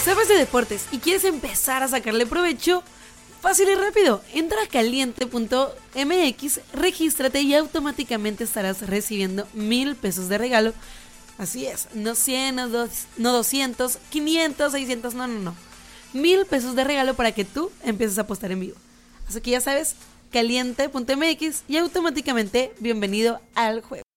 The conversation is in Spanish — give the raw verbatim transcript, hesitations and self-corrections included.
¿Sabes de deportes y quieres empezar a sacarle provecho? Fácil y rápido. Entra a caliente punto m x, regístrate y automáticamente estarás recibiendo mil pesos de regalo. Así es, no cien, no, dos, no doscientos, quinientos, seiscientos, no, no, no. Mil pesos de regalo para que tú empieces a apostar en vivo. Así que ya sabes, caliente punto m x y automáticamente bienvenido al juego.